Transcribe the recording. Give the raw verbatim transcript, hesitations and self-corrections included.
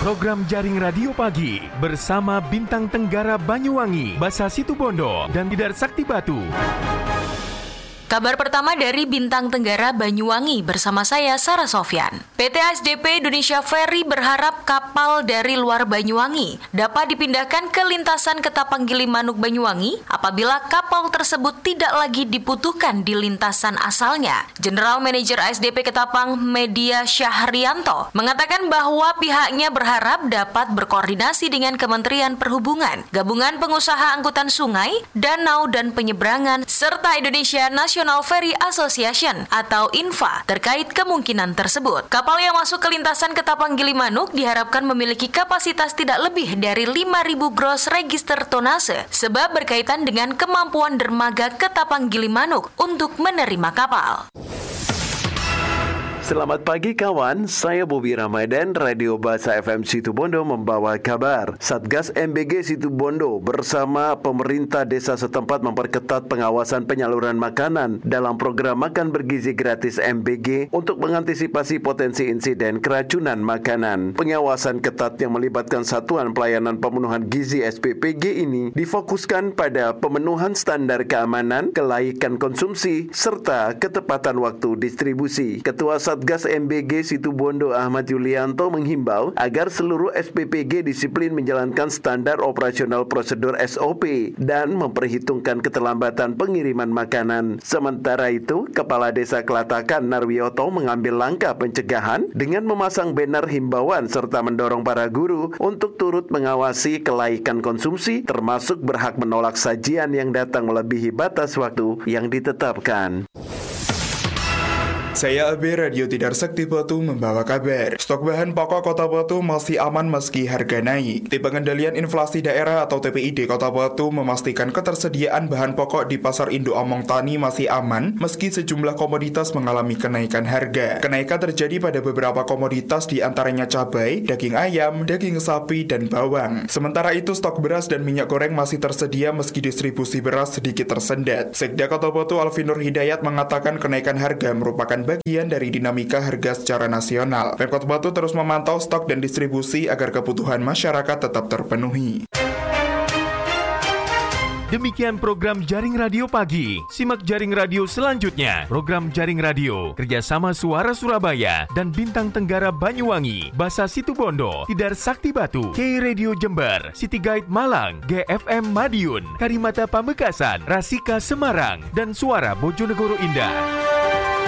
Program Jaring Radio Pagi bersama Bintang Tenggara Banyuwangi, Basa Situbondo, dan Tidar Sakti Batu. Kabar pertama dari Bintang Tenggara Banyuwangi bersama saya Sarah Sofyan. P T A S D P Indonesia Ferry berharap kapal dari luar Banyuwangi dapat dipindahkan ke lintasan Ketapang Gilimanuk Banyuwangi apabila kapal tersebut tidak lagi dibutuhkan di lintasan asalnya. General Manager A S D P Ketapang Media Syahrianto mengatakan bahwa pihaknya berharap dapat berkoordinasi dengan Kementerian Perhubungan, Gabungan Pengusaha Angkutan Sungai, Danau dan Penyeberangan, serta Indonesia National Ferry Association atau I N F A terkait kemungkinan tersebut. Kapal yang masuk ke lintasan Ketapang Gilimanuk diharapkan memiliki kapasitas tidak lebih dari lima ribu gross register tonnase sebab berkaitan dengan kemampuan dermaga Ketapang Gilimanuk untuk menerima kapal. Selamat pagi kawan, saya Bobi Ramadan, Radio Basa F M Situbondo membawa kabar. Satgas M B G Situbondo bersama pemerintah desa setempat memperketat pengawasan penyaluran makanan dalam program Makan Bergizi Gratis M B G untuk mengantisipasi potensi insiden keracunan makanan. Pengawasan ketat yang melibatkan Satuan Pelayanan Pemenuhan Gizi S P P G ini difokuskan pada pemenuhan standar keamanan, kelaikan konsumsi, serta ketepatan waktu distribusi. Ketua Satgas M B G Situbondo Ahmad Yulianto menghimbau agar seluruh S P P G disiplin menjalankan standar operasional prosedur S O P dan memperhitungkan keterlambatan pengiriman makanan. Sementara itu, Kepala Desa Kelatakan Narwiyoto mengambil langkah pencegahan dengan memasang banner himbauan serta mendorong para guru untuk turut mengawasi kelaikan konsumsi termasuk berhak menolak sajian yang datang melebihi batas waktu yang ditetapkan. Saya Abe, Radio Tidar Sakti Batu membawa kabar. Stok bahan pokok Kota Batu masih aman meski harga naik. Tim Pengendalian Inflasi Daerah atau T P I D Kota Batu memastikan ketersediaan bahan pokok di Pasar Induk Omong Tani masih aman meski sejumlah komoditas mengalami kenaikan harga. Kenaikan terjadi pada beberapa komoditas di antaranya cabai, daging ayam, daging sapi, dan bawang. Sementara itu stok beras dan minyak goreng masih tersedia meski distribusi beras sedikit tersendat. Sekda Kota Batu Alvin Nur Hidayat mengatakan kenaikan harga merupakan bagian dari dinamika harga secara nasional. Pemkot Batu terus memantau stok dan distribusi agar kebutuhan masyarakat tetap terpenuhi. Demikian program Jaring Radio Pagi. Simak Jaring Radio selanjutnya. Program Jaring Radio kerjasama Suara Surabaya dan Bintang Tenggara Banyuwangi, Basa Situbondo, Tidar Sakti Batu, K Radio Jember, City Guide Malang, G F M Madiun, Karimata Pamekasan, Rasika Semarang, dan Suara Bojonegoro Indah.